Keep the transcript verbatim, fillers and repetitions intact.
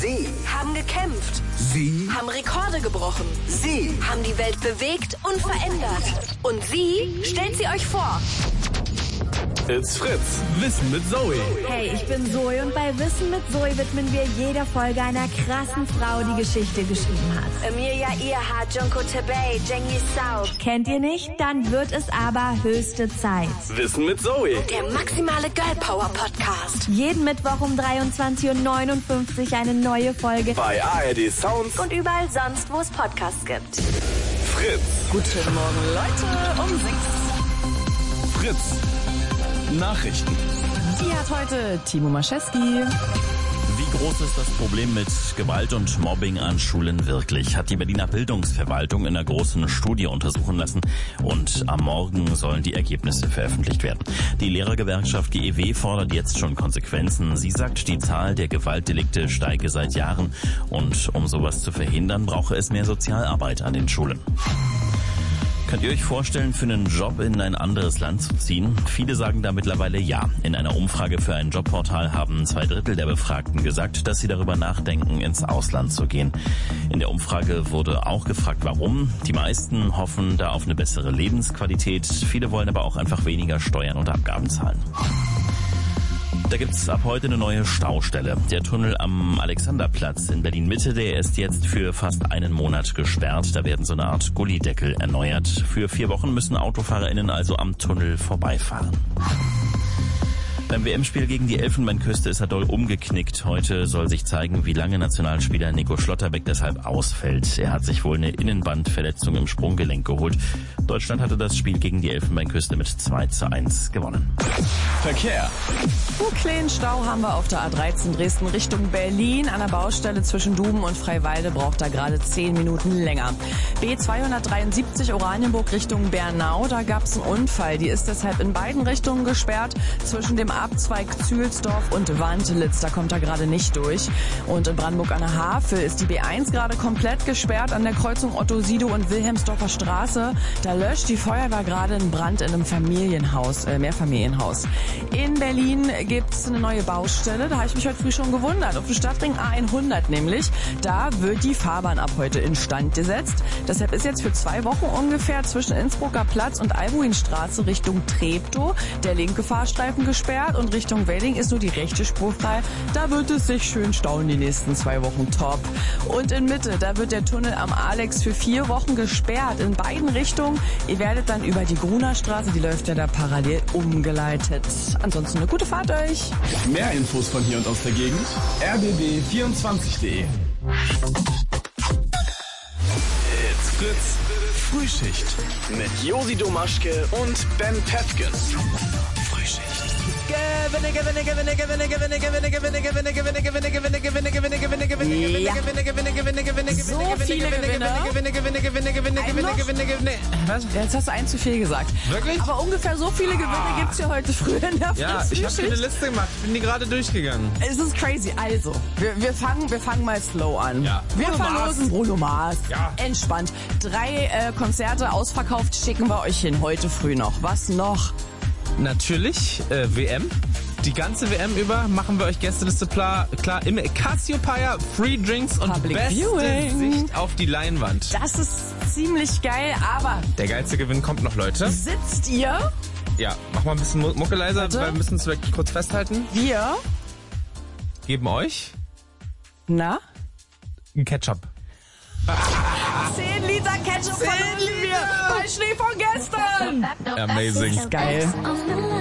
Sie haben gekämpft. Sie Haben Rekorde gebrochen. Sie Haben die Welt bewegt und verändert. Und sie stellt sie euch vor. It's Fritz. Wissen mit Zoe. Hey, ich bin Zoe und bei Wissen mit Zoe widmen wir jeder Folge einer krassen Frau, die Geschichte geschrieben hat. Emilia Earhart, Junko Tabey, Cengiz Sau. Kennt ihr nicht? Dann wird es aber höchste Zeit. Wissen mit Zoe. Der maximale Girl Power Podcast. Jeden Mittwoch um dreiundzwanzig Uhr neunundfünfzig eine neue Folge. Bei A R D Sounds Und überall sonst, wo es Podcasts gibt. Fritz. Guten Morgen, Leute, um sechs. Fritz. Nachrichten. Die hat heute Timo Maschewski. Wie groß ist das Problem mit Gewalt und Mobbing an Schulen wirklich? Hat die Berliner Bildungsverwaltung in einer großen Studie untersuchen lassen und am Morgen sollen die Ergebnisse veröffentlicht werden. Die Lehrergewerkschaft G E W fordert jetzt schon Konsequenzen. Sie sagt, die Zahl der Gewaltdelikte steige seit Jahren und um sowas zu verhindern, brauche es mehr Sozialarbeit an den Schulen. Könnt ihr euch vorstellen, für einen Job in ein anderes Land zu ziehen? Viele sagen da mittlerweile ja. In einer Umfrage für ein Jobportal haben zwei Drittel der Befragten gesagt, dass sie darüber nachdenken, ins Ausland zu gehen. In der Umfrage wurde auch gefragt, warum. Die meisten hoffen da auf eine bessere Lebensqualität. Viele wollen aber auch einfach weniger Steuern und Abgaben zahlen. Da gibt's ab heute eine neue Staustelle. Der Tunnel am Alexanderplatz in Berlin-Mitte, der ist jetzt für fast einen Monat gesperrt. Da werden so eine Art Gullideckel erneuert. Für vier Wochen müssen AutofahrerInnen also am Tunnel vorbeifahren. Beim W M-Spiel gegen die Elfenbeinküste ist er doll umgeknickt. Heute soll sich zeigen, wie lange Nationalspieler Nico Schlotterbeck deshalb ausfällt. Er hat sich wohl eine Innenbandverletzung im Sprunggelenk geholt. Deutschland hatte das Spiel gegen die Elfenbeinküste mit zwei zu eins gewonnen. Verkehr. Einen kleinen Stau haben wir auf der A dreizehn Dresden Richtung Berlin. An der Baustelle zwischen Duben und Freiwalde braucht da gerade zehn Minuten länger. B zweihundertdreiundsiebzig Oranienburg Richtung Bernau, da gab es einen Unfall. Die ist deshalb in beiden Richtungen gesperrt. Zwischen dem Abzweig Zühlsdorf und Wandlitz, da kommt er gerade nicht durch. Und in Brandenburg an der Havel ist die B eins gerade komplett gesperrt an der Kreuzung Otto-Sido und Wilhelmsdorfer Straße. Da löscht die Feuerwehr gerade einen Brand in einem Familienhaus, äh, Mehrfamilienhaus. In Berlin gibt's eine neue Baustelle, da habe ich mich heute früh schon gewundert. Auf dem Stadtring A hundert nämlich, da wird die Fahrbahn ab heute instand gesetzt. Deshalb ist jetzt für zwei Wochen ungefähr zwischen Innsbrucker Platz und Albuinstraße Richtung Treptow der linke Fahrstreifen gesperrt. Und Richtung Wedding ist nur die rechte Spur frei. Da wird es sich schön stauen die nächsten zwei Wochen. Top. Und in Mitte, da wird der Tunnel am Alex für vier Wochen gesperrt. In beiden Richtungen. Ihr werdet dann über die Grunerstraße, die läuft ja da parallel, umgeleitet. Ansonsten eine gute Fahrt euch. Mehr Infos von hier und aus der Gegend. r b b vierundzwanzig punkt de. It's Fritz. Frühschicht. Mit Josi Domaschke und Ben Pefken. Frühschicht. Gewinne, gewinne, gewinne, gewinne, gewinne, gewinne, gewinne, gewinne, gewinne, gewinne, gewinne, gewinne, gewinne, gewinne, gewinne, gewinne, Ja. gewinne, gewinne, gewinne, gewinne, So gewinne, viele gewinne, Gewinner. gewinne, gewinne, gewinne, gewinne, Ein gewinne, noch? gewinne, gewinne. Was? Jetzt hast du ein zu viel gesagt. Wirklich? Aber ungefähr so viele Gewinne gibt's hier heute früh in der Ja, ich habe eine Frühschicht. Liste gemacht. Ich bin die gerade durchgegangen. Es ist crazy. Also, wir, wir fangen, wir fangen mal slow an. Ja. Wir Bruno Mars. verlosen Bruno Mars. Ja. Entspannt. Drei äh, Konzerte ausverkauft schicken wir euch hin heute früh noch. Was noch? Natürlich äh, W M. Die ganze W M über machen wir euch Gästeliste klar, klar im Cassiopeia, Free Drinks und Public beste Viewing. Sicht auf die Leinwand. Das ist ziemlich geil, aber Der geilste Gewinn kommt noch, Leute. sitzt ihr? Ja, mach mal ein bisschen Mu- Mucke leiser, Warte. weil wir müssen es wirklich kurz festhalten. Wir? Geben euch Na? einen Ketchup. zehn Liter Ketchup verlosen wir bei Schnee von gestern. Amazing. Geil.